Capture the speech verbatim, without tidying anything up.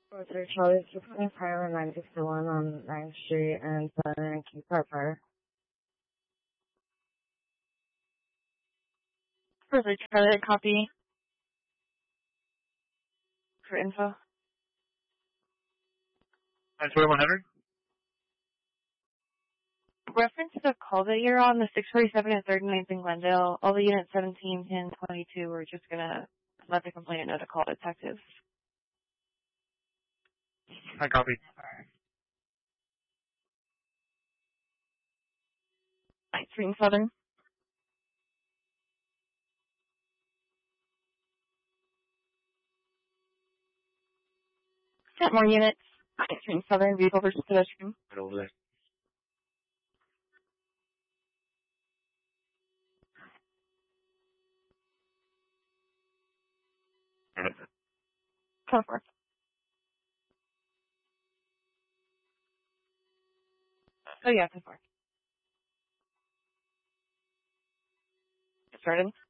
Roger Charlie six twenty-five and nine sixty-one on ninth Street and Southern and King Park Fire. Roger Charlie, copy for info. nine twenty-one hundred? Reference to the call that you're on, the six forty-seven and thirty-ninth in Glendale, all the units seventeen, ten, twenty-two, we're just going to let the complainant know to call detectives. I copy. ninth Street and Southern. Set more units. ninth Street and Southern, vehicle versus pedestrian. Right over there. Come forth. Oh yeah, come forth. Get started.